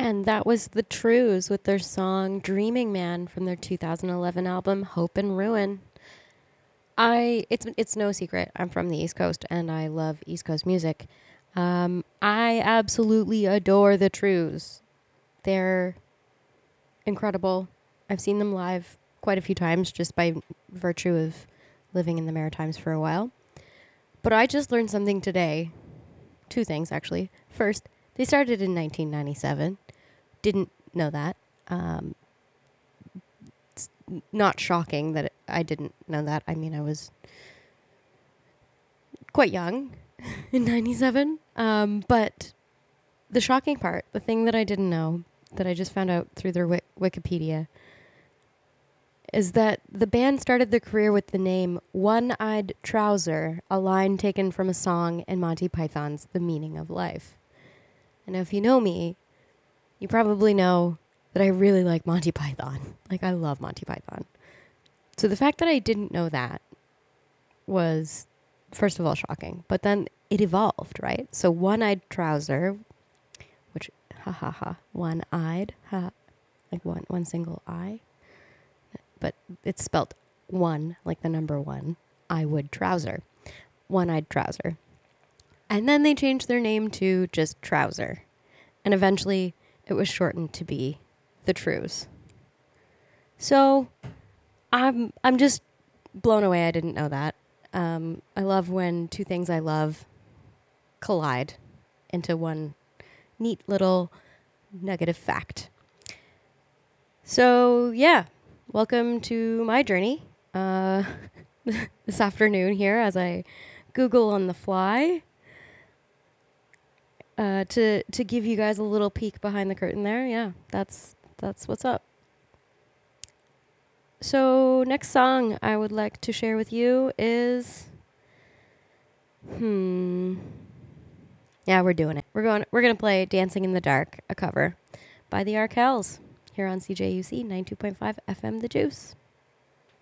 And that was the Trues with their song Dreaming Man from their 2011 album Hope and Ruin. It's no secret. I'm from the East Coast and I love East Coast music. I absolutely adore the Trues. They're incredible. I've seen them live quite a few times just by virtue of living in the Maritimes for a while. But I just learned something today. Two things, actually. First, they started in 1997. Didn't know that. It's not shocking that I didn't know that. I mean, I was quite young in 97. But the shocking part, the thing that I didn't know, that I just found out through their Wikipedia, is that the band started their career with the name One-Eyed Trouser, a line taken from a song in Monty Python's The Meaning of Life. And if you know me, you probably know that I really like Monty Python. Like, I love Monty Python. So the fact that I didn't know that was, first of all, shocking. But then it evolved, right? So One-Eyed Trouser, which, one-eyed, like one single eye. But it's spelled one, like the number one, I would trouser. One-Eyed Trouser. And then they changed their name to just Trouser. And eventually it was shortened to be the Trues. So I'm just blown away. I didn't know that. I love when two things I love collide into one neat little nugget of fact. So yeah, welcome to my journey this afternoon here as I Google on the fly to give you guys a little peek behind the curtain there. Yeah, that's what's up. So next song I would like to share with you is yeah, we're doing it. We're gonna play Dancing in the Dark, a cover by the Arkells here on CJUC 92.5 FM The Juice.